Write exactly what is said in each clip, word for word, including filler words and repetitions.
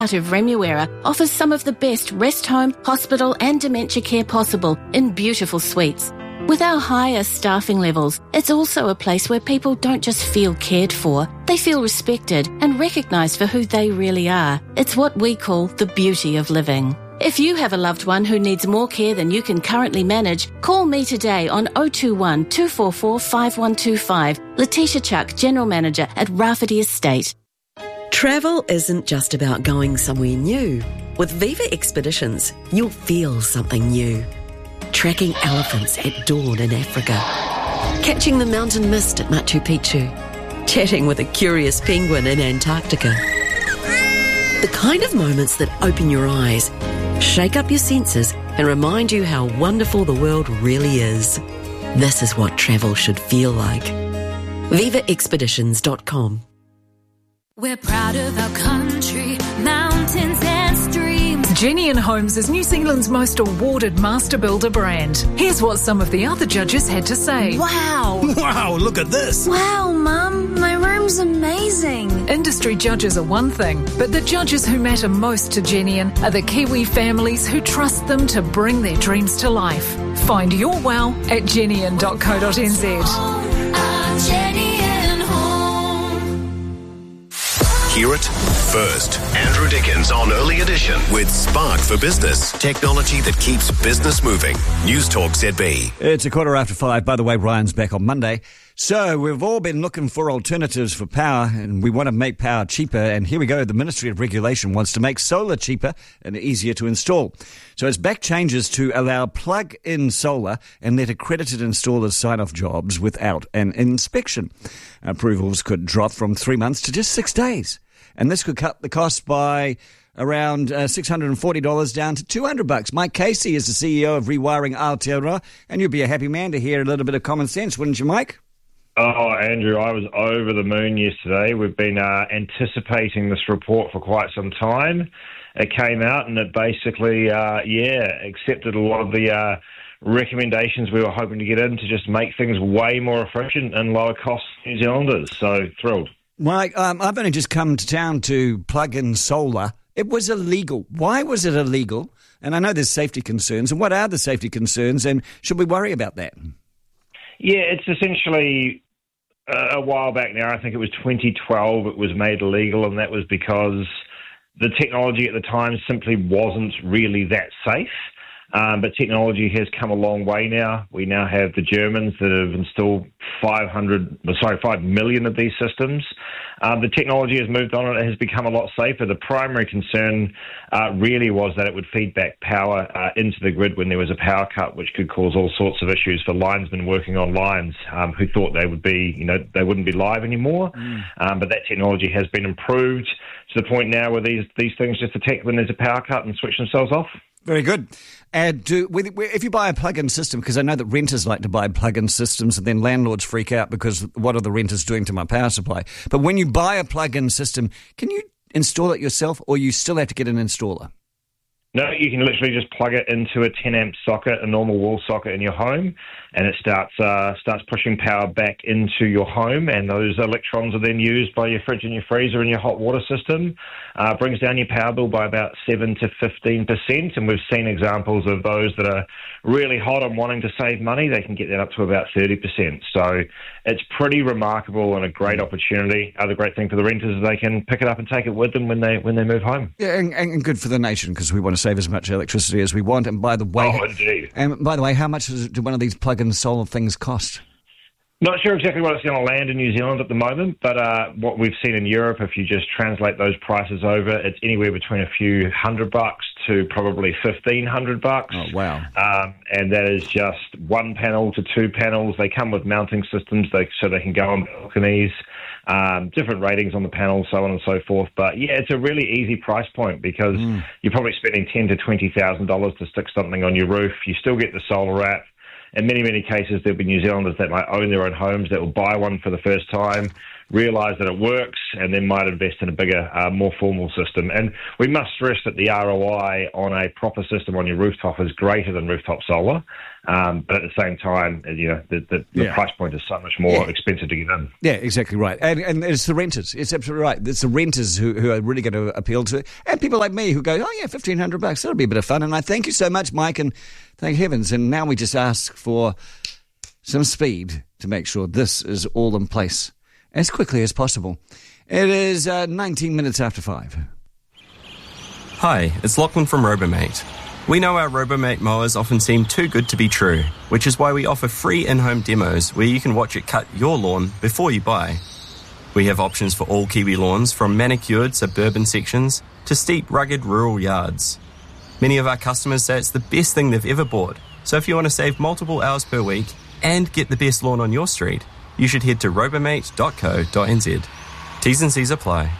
Out of Remuera offers some of the best rest home, hospital and dementia care possible in beautiful suites. With our higher staffing levels, it's also a place where people don't just feel cared for, they feel respected and recognised for who they really are. It's what we call the beauty of living. If you have a loved one who needs more care than you can currently manage, call me today on oh two one, two four four, five one two five. Letitia Chuck, General Manager at Rafferty Estate. Travel isn't just about going somewhere new. With Viva Expeditions, you'll feel something new. Tracking elephants at dawn in Africa. Catching the mountain mist at Machu Picchu. Chatting with a curious penguin in Antarctica. The kind of moments that open your eyes, shake up your senses, and remind you how wonderful the world really is. This is what travel should feel like. viva expeditions dot com. We're proud of our country, mountains and streams. Genian Homes is New Zealand's most awarded master builder brand. Here's what some of the other judges had to say. Wow! Wow, look at this! Wow, Mum, my room's amazing. Industry judges are one thing, but the judges who matter most to Genian are the Kiwi families who trust them to bring their dreams to life. Find your wow at genian dot co dot n z. Hear it first. Andrew Dickens on Early Edition with Spark for Business. Technology that keeps business moving. News Talk Z B. It's a quarter after five. By the way, Ryan's back on Monday. So we've all been looking for alternatives for power, and we want to make power cheaper. And here we go. The Ministry of Regulation wants to make solar cheaper and easier to install. So it's back changes to allow plug-in solar and let accredited installers sign off jobs without an inspection. Approvals could drop from three months to just six days. And this could cut the cost by around uh, six hundred forty dollars down to two hundred bucks. Mike Casey is the C E O of Rewiring Aotearoa, and you'd be a happy man to hear a little bit of common sense, wouldn't you, Mike? Oh, Andrew, I was over the moon yesterday. We've been uh, anticipating this report for quite some time. It came out and it basically, uh, yeah, accepted a lot of the uh, recommendations we were hoping to get in to just make things way more efficient and lower cost for New Zealanders. So, thrilled. Mike, um, I've only just come to town to plug in solar. It was illegal. Why was it illegal? And I know there's safety concerns. And what are the safety concerns? And should we worry about that? Yeah, it's essentially uh, a while back now. I think it was twenty twelve it was made illegal, and that was because the technology at the time simply wasn't really that safe. Um, but technology has come a long way now. We now have the Germans that have installed five hundred, sorry, five million of these systems. Um, the technology has moved on and it has become a lot safer. The primary concern uh, really was that it would feed back power uh, into the grid when there was a power cut, which could cause all sorts of issues for linesmen working on lines um, who thought they would be, you know, they wouldn't be live anymore. Mm. Um, but that technology has been improved to the point now where these these things just detect when there's a power cut and switch themselves off. Very good. And do, if you buy a plug-in system, because I know that renters like to buy plug-in systems and then landlords freak out because what are the renters doing to my power supply? But when you buy a plug-in system, can you install it yourself or you still have to get an installer? No, you can literally just plug it into a ten amp socket, a normal wall socket in your home, and it starts uh, starts pushing power back into your home, and those electrons are then used by your fridge and your freezer and your hot water system. Uh, brings down your power bill by about seven to fifteen percent, and we've seen examples of those that are really hot and wanting to save money. They can get that up to about thirty percent. So it's pretty remarkable and a great opportunity. Other great thing for the renters is they can pick it up and take it with them when they when they move home. Yeah, and, and good for the nation because we want to save as much electricity as we want. And by the way, oh, indeed. And by the way, how much does do one of these plug-in solar things cost? Not sure exactly what it's going to land in New Zealand at the moment, but uh, what we've seen in Europe, if you just translate those prices over, it's anywhere between a few hundred bucks to probably fifteen hundred bucks. Oh, wow. Um, and that is just one panel to two panels. They come with mounting systems they, so they can go on balconies, um, different ratings on the panels, so on and so forth. But yeah, it's a really easy price point because mm. you're probably spending ten thousand to twenty thousand dollars to stick something on your roof. You still get the solar wrap. In many, many cases, there'll be New Zealanders that might own their own homes that will buy one for the first time, realise that it works, and then might invest in a bigger, uh, more formal system. And we must stress that the R O I on a proper system on your rooftop is greater than rooftop solar. Um, but at the same time, you know, the, the, the yeah. price point is so much more yeah. expensive to get in. Yeah, exactly right. And, and it's the renters. It's absolutely right. It's the renters who, who are really going to appeal to it. And people like me who go, oh, yeah, fifteen hundred bucks, that'll be a bit of fun. And I thank you so much, Mike, and thank heavens. And now we just ask for some speed to make sure this is all in place as quickly as possible. It is uh, nineteen minutes after five. Hi, it's Lachlan from Robomate. We know our Robomate mowers often seem too good to be true, which is why we offer free in-home demos where you can watch it cut your lawn before you buy. We have options for all Kiwi lawns, from manicured suburban sections to steep, rugged rural yards. Many of our customers say it's the best thing they've ever bought, so if you want to save multiple hours per week and get the best lawn on your street, you should head to robomate dot co dot n z. T's and C's apply.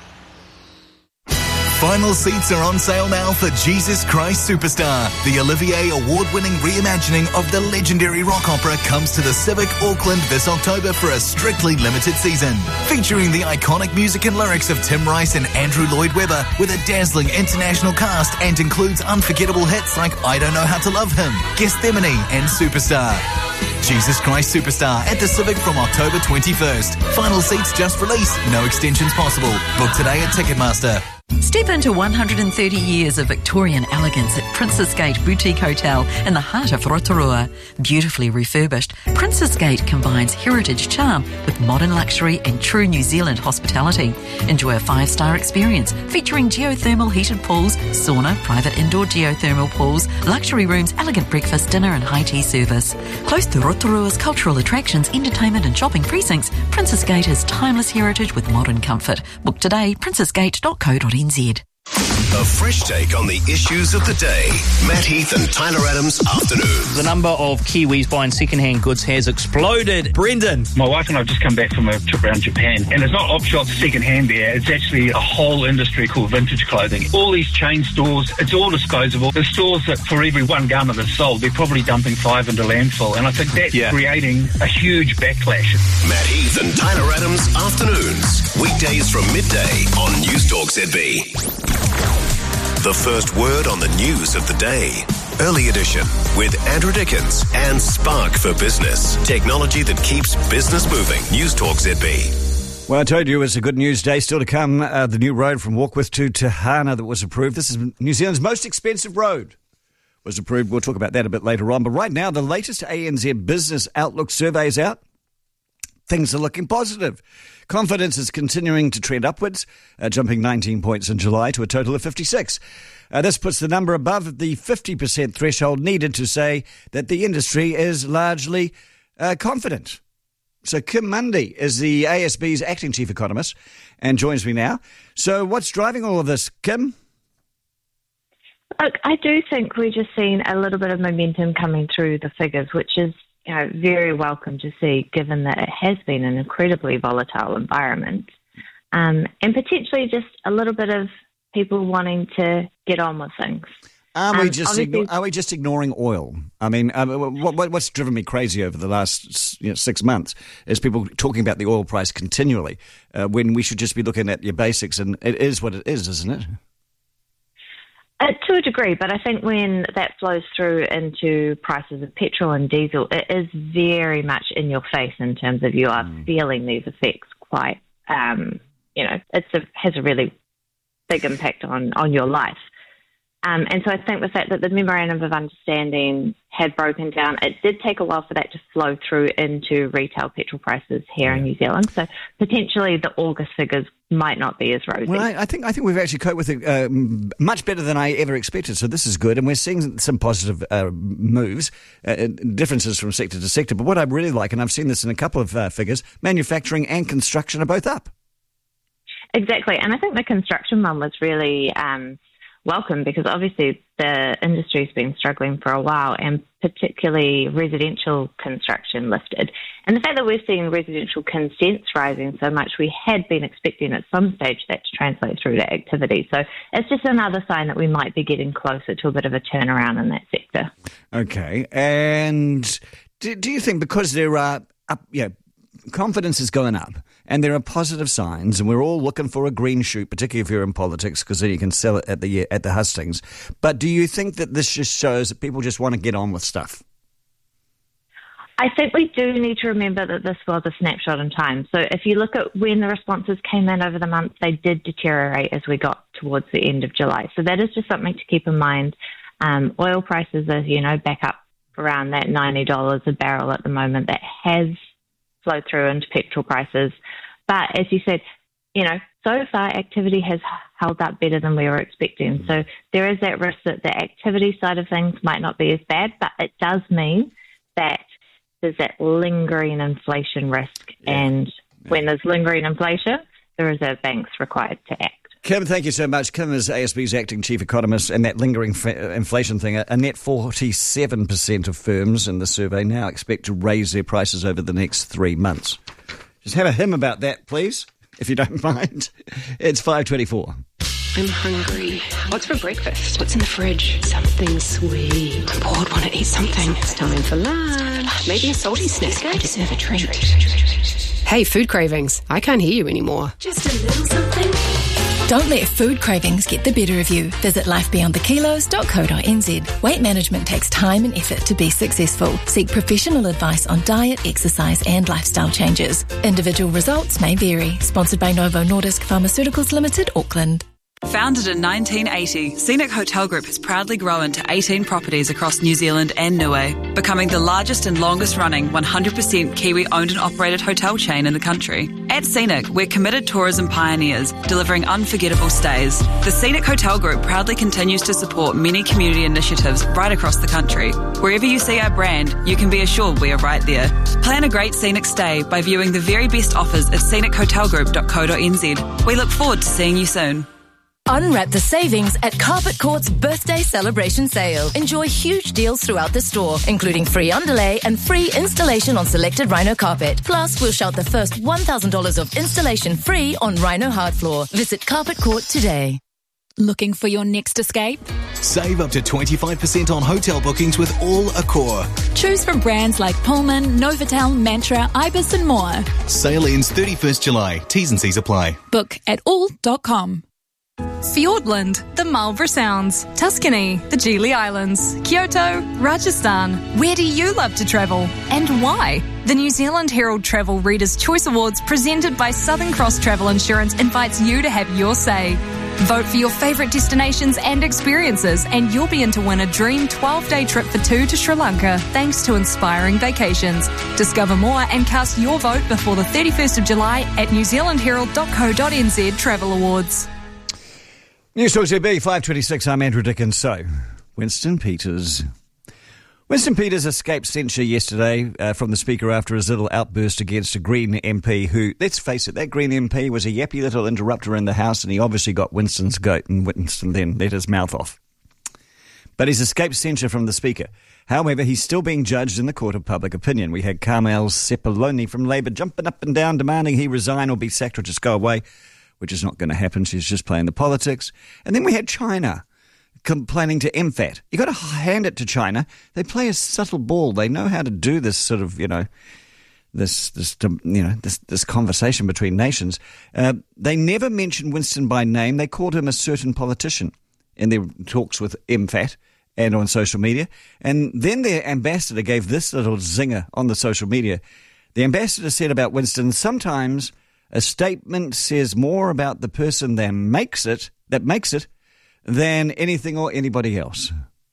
Final seats are on sale now for Jesus Christ Superstar. The Olivier Award-winning reimagining of the legendary rock opera comes to the Civic Auckland this October for a strictly limited season. Featuring the iconic music and lyrics of Tim Rice and Andrew Lloyd Webber with a dazzling international cast, and includes unforgettable hits like I Don't Know How to Love Him, Gethsemane and Superstar. Jesus Christ Superstar at the Civic from October twenty-first. Final seats just released, no extensions possible. Book today at Ticketmaster. Step into one hundred thirty years of Victorian elegance at Princess Gate Boutique Hotel in the heart of Rotorua. Beautifully refurbished, Princess Gate combines heritage charm with modern luxury and true New Zealand hospitality. Enjoy a five-star experience featuring geothermal heated pools, sauna, private indoor geothermal pools, luxury rooms, elegant breakfast, dinner and high tea service. Close to Rotorua's cultural attractions, entertainment and shopping precincts, Princess Gate has timeless heritage with modern comfort. Book today, princess gate dot co dot n z. A fresh take on the issues of the day. Matt Heath and Tyler Adams Afternoons. The number of Kiwis buying second-hand goods has exploded. Brendan. My wife and I have just come back from a trip around Japan, and it's not op shops second-hand there. It's actually a whole industry called vintage clothing. All these chain stores, it's all disposable. The stores that for every one garment that's sold, they're probably dumping five into landfill, and I think that's yeah. creating a huge backlash. Matt Heath and Tyler Adams Afternoons. Weekdays from midday on News Talk Z B. The first word on the news of the day. Early edition with Andrew Dickens and Spark for Business. Technology that keeps business moving. News Talk Z B. Well, I told you it's a good news day still to come. Uh, the new road from Warkworth to Tahana that was approved. This is New Zealand's most expensive road. Was approved. We'll talk about that a bit later on. But right now, the latest A N Z Business Outlook survey is out. Things are looking positive. Confidence is continuing to trend upwards, uh, jumping nineteen points in July to a total of fifty-six. Uh, this puts the number above the fifty percent threshold needed to say that the industry is largely uh, confident. So Kim Mundy is the A S B's acting chief economist and joins me now. So what's driving all of this, Kim? Look, I do think we're just seeing a little bit of momentum coming through the figures, which is you know, very welcome to see, given that it has been an incredibly volatile environment, um, and potentially just a little bit of people wanting to get on with things. Are we um, just igno- are we just ignoring oil? I mean, um, what, what's driven me crazy over the last you know, six months is people talking about the oil price continually, uh, when we should just be looking at your basics, and it is what it is, isn't it? Uh, to a degree, but I think when that flows through into prices of petrol and diesel, it is very much in your face in terms of you are mm. feeling these effects quite, um, you know, it has a really big impact on, on your life. Um, and so I think the fact that the Memorandum of Understanding had broken down, it did take a while for that to flow through into retail petrol prices here yeah. in New Zealand. So potentially the August figures might not be as rosy. Well, I, I think I think we've actually coped with it uh, much better than I ever expected. So this is good, and we're seeing some positive uh, moves, uh, differences from sector to sector. But what I really like, and I've seen this in a couple of uh, figures, manufacturing and construction are both up. Exactly, and I think the construction one was really Um, welcome, because obviously the industry's been struggling for a while, and particularly residential construction lifted. And the fact that we're seeing residential consents rising so much, we had been expecting at some stage that to translate through to activity. So it's just another sign that we might be getting closer to a bit of a turnaround in that sector. Okay, and do, do you think because there are up, you know, confidence is going up, And there are positive signs, and we're all looking for a green shoot, particularly if you're in politics, because then you can sell it at the at the hustings. But do you think that this just shows that people just want to get on with stuff? I think we do need to remember that this was a snapshot in time. So if you look at when the responses came in over the month, they did deteriorate as we got towards the end of July. So that is just something to keep in mind. Um, oil prices are, you know, back up around that ninety dollars a barrel at the moment. That has flowed through into petrol prices. But as you said, you know, so far activity has held up better than we were expecting. So there is that risk that the activity side of things might not be as bad, but it does mean that there's that lingering inflation risk. Yeah. And yeah. when there's lingering inflation, the Reserve Bank's required to act. Kim, thank you so much. Kim is A S B's acting chief economist, and that lingering fa- inflation thing, a net forty-seven percent of firms in the survey now expect to raise their prices over the next three months. Just have a hymn about that, please, if you don't mind. It's five twenty-four. I'm hungry. What's for breakfast? What's in the fridge? Something sweet. I'm bored, want to eat something. It's time for lunch. Maybe a salty snack. I deserve a treat. Hey, food cravings. I can't hear you anymore. Just a little something. Don't let food cravings get the better of you. Visit life beyond the kilos dot co dot n z. Weight management takes time and effort to be successful. Seek professional advice on diet, exercise and lifestyle changes. Individual results may vary. Sponsored by Novo Nordisk Pharmaceuticals Limited, Auckland. Founded in nineteen eighty, Scenic Hotel Group has proudly grown to eighteen properties across New Zealand and Niue, becoming the largest and longest-running one hundred percent Kiwi-owned and operated hotel chain in the country. At Scenic, we're committed tourism pioneers, delivering unforgettable stays. The Scenic Hotel Group proudly continues to support many community initiatives right across the country. Wherever you see our brand, you can be assured we are right there. Plan a great scenic stay by viewing the very best offers at scenic hotel group dot co dot n z. We look forward to seeing you soon. Unwrap the savings at Carpet Court's birthday celebration sale. Enjoy huge deals throughout the store, including free underlay and free installation on selected Rhino carpet. Plus, we'll shout the first one thousand dollars of installation free on Rhino hard floor. Visit Carpet Court today. Looking for your next escape? Save up to twenty-five percent on hotel bookings with all Accor. Choose from brands like Pullman, Novotel, Mantra, Ibis and more. Sale ends thirty-first July. T's and C's apply. Book at all dot com. Fiordland, the Marlborough Sounds, Tuscany, the Gili Islands, Kyoto, Rajasthan. Where do you love to travel and why? The New Zealand Herald Travel Readers' Choice Awards presented by Southern Cross Travel Insurance invites you to have your say. Vote for your favourite destinations and experiences and you'll be in to win a dream twelve-day trip for two to Sri Lanka thanks to Inspiring Vacations. Discover more and cast your vote before the thirty-first of July at new zealand herald dot co dot n z Travel Awards. Newstalk Z B, five twenty-six, I'm Andrew Dickens. So, Winston Peters. Winston Peters escaped censure yesterday uh, from the Speaker after his little outburst against a Green M P who, let's face it, that Green M P was a yappy little interrupter in the House and he obviously got Winston's goat and Winston then let his mouth off. But he's escaped censure from the Speaker. However, he's still being judged in the court of public opinion. We had Carmel Sepuloni from Labour jumping up and down demanding he resign or be sacked or just go away, which is not going to happen. She's just playing the politics. And then we had China complaining to M FAT. You got to hand it to China. They play a subtle ball. They know how to do this sort of, you know, this this you know this this conversation between nations. Uh, they never mentioned Winston by name. They called him a certain politician in their talks with M FAT and on social media. And then their ambassador gave this little zinger on the social media. The ambassador said about Winston, sometimes a statement says more about the person that makes it, that makes it, than anything or anybody else.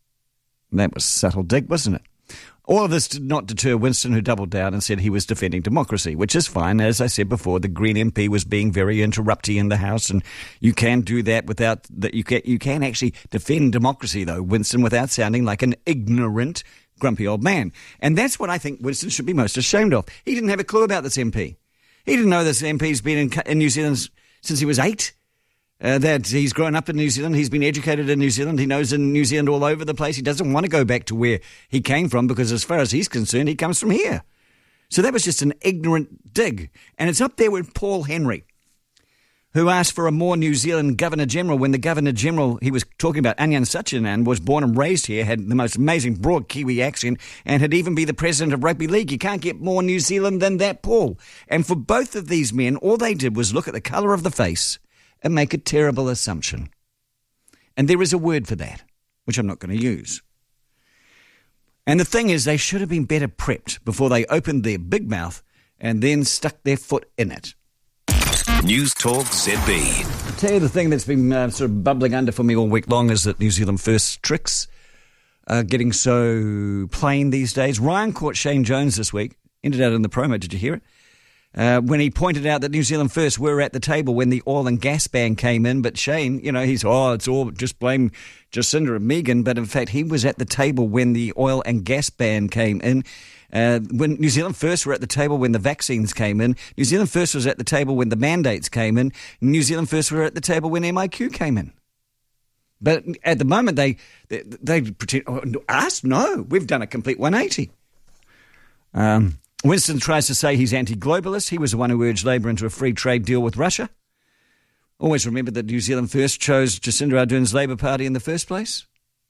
That was a subtle dig, wasn't it? All of this did not deter Winston, who doubled down and said he was defending democracy, which is fine. As I said before, the Green M P was being very interrupty in the House, and you can do that without that. You can you can actually defend democracy, though, Winston, without sounding like an ignorant, grumpy old man. And that's what I think Winston should be most ashamed of. He didn't have a clue about this M P. He didn't know this M P's been in, in New Zealand since he was eight. Uh, that he's grown up in New Zealand. He's been educated in New Zealand. He knows in New Zealand all over the place. He doesn't want to go back to where he came from because as far as he's concerned, he comes from here. So that was just an ignorant dig. And it's up there with Paul Henry. who asked for a more New Zealand Governor-General when the Governor-General he was talking about, Anjan Suchanan, was born and raised here, had the most amazing broad Kiwi accent, and had even been the president of Rugby League. You can't get more New Zealand than that, Paul. And for both of these men, all they did was look at the colour of the face and make a terrible assumption. And there is a word for that, which I'm not going to use. And the thing is, they should have been better prepped before they opened their big mouth and then stuck their foot in it. News Talk Z B. I'll tell you the thing that's been uh, sort of bubbling under for me all week long is that New Zealand First tricks are getting so plain these days. Ryan caught Shane Jones this week, ended out in the promo, did you hear it? Uh, when he pointed out that New Zealand First were at the table when the oil and gas ban came in, but Shane, you know, he's, oh, it's all just blame Jacinda and Megan, but in fact he was at the table when the oil and gas ban came in. Uh, when New Zealand First were at the table when the vaccines came in, New Zealand First was at the table when the mandates came in, New Zealand First were at the table when M I Q came in. But at the moment, they they, they pretend, oh, us? No, we've done a complete one eighty. Um, Winston tries to say he's anti-globalist. He was the one who urged Labour into a free trade deal with Russia. Always remember that New Zealand First chose Jacinda Ardern's Labour Party in the first place.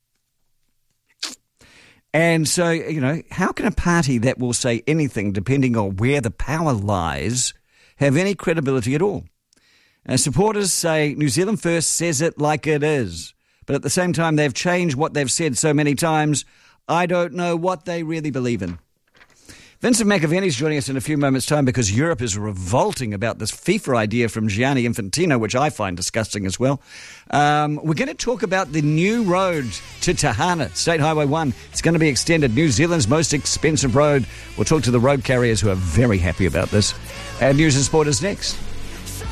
And so, you know, how can a party that will say anything depending on where the power lies have any credibility at all? Uh, supporters say New Zealand First says it like it is. But at the same time, they've changed what they've said so many times, I don't know what they really believe in. Vincent McAvenny's joining us in a few moments' time because Europe is revolting about this FIFA idea from Gianni Infantino, which I find disgusting as well. Um, we're going to talk about the new road to Tahana, State Highway one. It's going to be extended, New Zealand's most expensive road. We'll talk to the road carriers who are very happy about this. And news and sport is next.